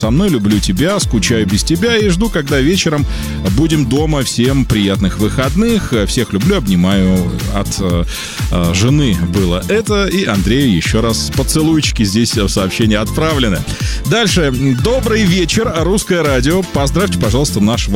со мной, люблю тебя, скучаю без тебя и жду, когда вечером будем дома. Всем приятных выходных. Всех люблю, обнимаю. От жены было это. И Андрею еще раз поцелуйчики здесь в сообщении отправлены. Дальше. Добрый вечер, Русское радио. Поздравьте, пожалуйста, нашего